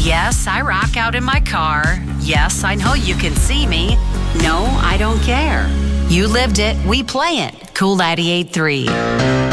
Yes, I rock out in my car. Yes, I know you can see me. No, I don't care. You lived it, we play it. Cool 98.3.